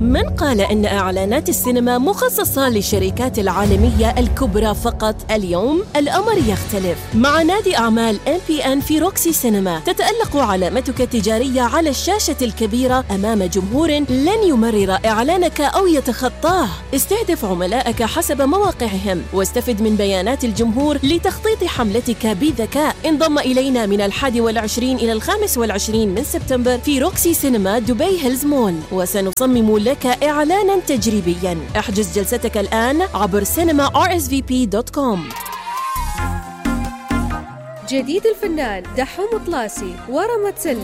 من قال إن إعلانات السينما مخصصة للشركات العالمية الكبرى فقط؟ اليوم الأمر يختلف. مع نادي أعمال MPN في روكسي سينما تتألق علامتك التجارية على الشاشة الكبيرة أمام جمهور لن يمرر إعلانك أو يتخطاه. استهدف عملائك حسب مواقعهم واستفد من بيانات الجمهور لتخطيط حملتك بذكاء. انضم إلينا من 21 إلى 25 من سبتمبر في روكسي سينما دبي هيلز مول، وسنصمم لك إعلانا تجريبيا. احجز جلستك الآن عبر cinema.rsvp.com. جديد الفنان دحوم طلاسي ورمة سلة